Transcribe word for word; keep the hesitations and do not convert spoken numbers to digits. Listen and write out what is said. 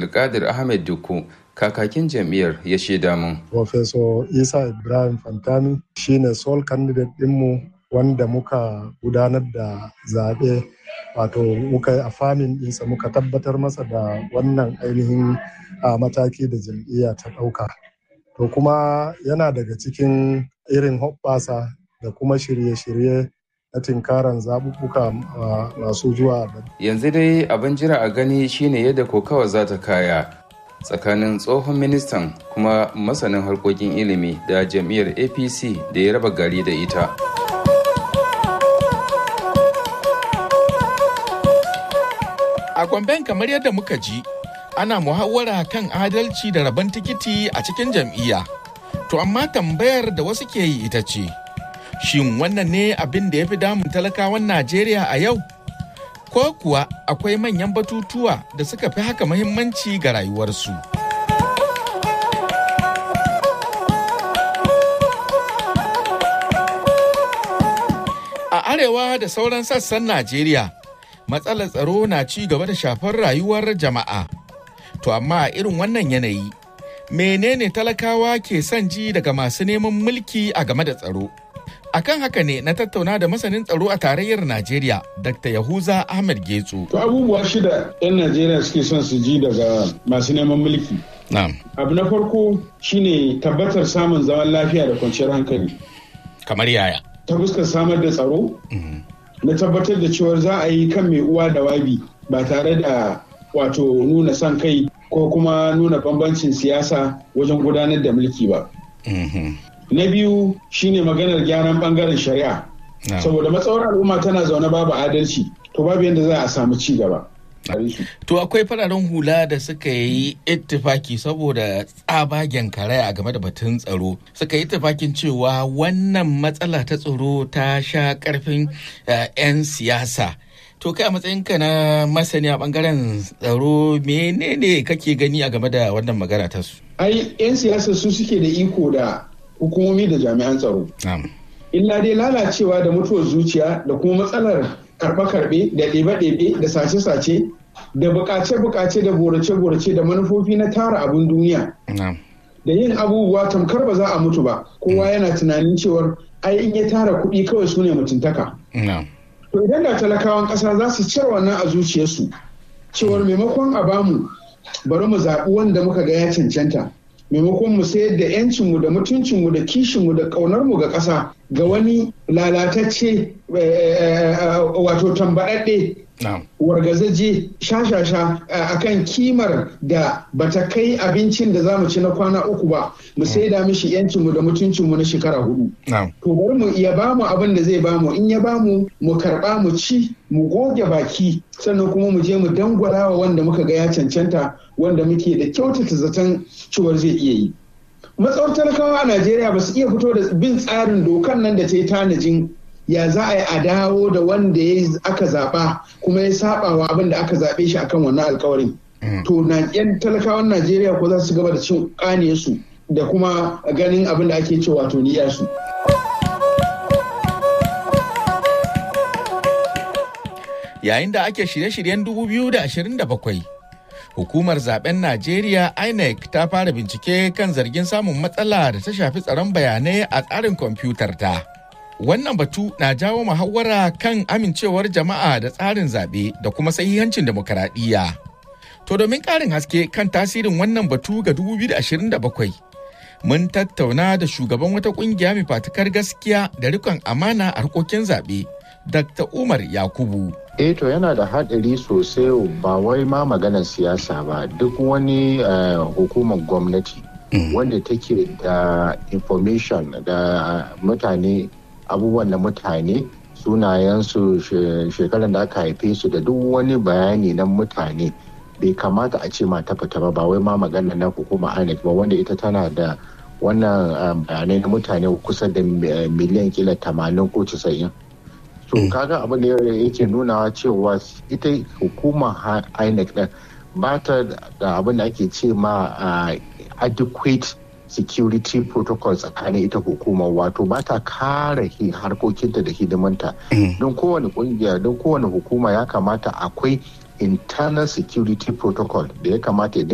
Abdulkadir Ahmed Dukku, kakakin jam'iyyar ya shaida mun. Professor Isa Ibrahim Fantami shine sole candidate ɗinmu wanda muka gudanar da zaɓe, wato muka yi afamin ɗinsa muka tabbatar masa da wannan ainihin a mataki da jam'iyya ta ɗauka. To kuma yana daga cikin irin hoɓɓasa da kuma shirye-shirye na tinkaran zaɓuɓɓuka masu zuwa. Yanzu dai abin jira a gani shine yadda kokawa za ta kaya tsakanin tsohon ministan kuma masanin harkokin ilimi da jam'iyyar A P C da ya raba gari da ita. A Gomben, kamar yadda muka ji, ana muhawara kan adalci da rabon tikiti a cikin jam'iyya. To amma tambayar da wasu ke yi ita ce, shin wannan ne abin da ya fi damun talakawan Najeriya a yau? Ko kuwa akwai manyan batutuwa da suka fi haka muhimmanci ga rayuwarsu? A arewa da sauran sassan Najeriya, matsalar tsaro na ci gaba da shafar rayuwar jama'a. To amma a irin wannan yanayi, menene talakawa ke son ji daga masu neman mulki a game da tsaro? Akan haka ne na tattauna da masanin tsaro a tarayyar Najeriya, Dakta Yahuza Ahmed Getso. To abubuwa shida 'yan Najeriya suke son su ji daga masu neman mulki. Na'am. Abu na farko shine tabbatar samun zaman lafiya da kwanciyar hankali. Kamar yaya? Ta fuskar samar da tsaro, na tabbatar da cewa za a yi kan mai uwa da wabi ba tare da wato nuna son kai ko kuma nuna bambancin siyasa wajen gudanar da mulki ba. Na biyu shine maganar gyaran bangaren shari'a. Saboda matsawar al'umma tana zaune babu adalci, to babu yadda za a samu ci gaba. To akwai fararen hula da suka yi ittifaki saboda tsabagen karaya a game da batun tsaro. Suka yi ittifakin cewa wannan matsala ta tsaro ta sha karfin 'yan siyasa. To kai a matsayinka na masani a bangaren tsaro, menene kake gani a game da wannan magana ta su? Ai 'yan siyasa su suke da iko da hukumomi da jami'an tsaro. Illa dai lalacewa da mutuwar zuciya da kuma matsalar karɓe-karɓe da ɗebe-ɗebe da sace-sace da buƙace-buƙace da borace-borace da manufofi na tara abin duniya. Da yin abubuwa tamkar ba za a mutu ba, kowa yana tunanin cewar ai in ya tara kuɗi kawai su ne mutuntaka. To idan da talakawan ƙasa za su cire wannan a zuciyarsu, cewar maimakon a bamu bari mu zaɓi wanda muka ga ya cancanta. Maimakon mu sayar da 'yancinmu da mutuncinmu da kishinmu da ƙaunarmu ga ƙasa ga wani lalatacce wato tambaɗaɗɗe wargazaje shashasha a kan kimar da bata kai abincin da za mu ci na kwana uku ba, mu saida mishi 'yancinmu da mutuncinmu na shekara hudu. To bari mu iya bamu abin da zai bamu, in ya bamu mu karɓa mu ci mu goge baki, sannan kuma mu je mu dangwala wa wanda muka ga ya cancanta, wanda muke da kyautata zaton cewar zai iya yi. Matsawar talakawa a Najeriya ba su iya fito da bin tsarin dokan nan da ta yi tanajin ya za a yi a dawo da wanda ya aka zaɓa kuma ya saba wa abin da aka zaɓe shi akan wannan alkawarin. To na yan talakawan Najeriya ko za su gaba da cin ƙaniyarsu da kuma ganin abin da ake cewa to niyarsu. Yayin da ake shirye-shiryen dubu biyu da ashirin da bakwai, hukumar zaben Najeriya I N E C ta fara bincike kan zargin samun matsala da ta shafi tsaron bayanai a tsarin kwamfutar ta. Wannan batu na jawo muhawara kan amincewar jama'a da tsarin zaɓe da kuma sahihancin demokaradiyya. To domin ƙarin haske kan tasirin wannan batu ga dubu biyu da ashirin da bakwai, mun tattauna da shugaban wata ƙungiya mai fatukar gaskiya da rikon amana a harkokin zaɓe, Dakta Umar Yakubu. Eh to yana da haɗari sosai, ba wai ma maganar siyasa ba, duk wani uh, hukumar gwamnati mm. wanda take da information da mutane, abubuwan da mutane, sunayensu, shekarar da aka haife su da duk wani bayani na mutane, bai kamata a ce ma ta fita ba, ba wai ma magana na hukumar I N E C ba, wanda ita tana da wannan bayanai na mutane kusa da miliyan kila tamanin ko casa'in. So kaga abin da yake nunawa cewa ita hukumar I N E C ɗin ba ta da abin da ake ce ma adequate security protocol tsakanin ita hukumar, wato ba ta kare harkokinta da hidimanta. Don kowane kungiya, don kowane hukuma ya kamata akwai internal security protocol da ya kamata